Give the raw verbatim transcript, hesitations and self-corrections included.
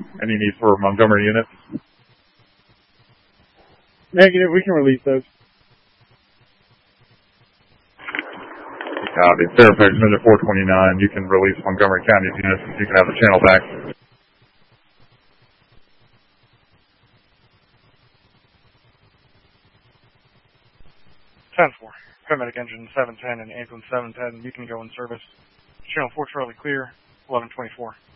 Any need for Montgomery units? Negative, we can release those. Copy. Fairfax, minute four twenty-nine. You can release Montgomery County's units. You can have the channel back. ten four. Paramedic engine seven ten and ambulance seven ten. You can go in service. Channel four Charlie clear. eleven twenty-four.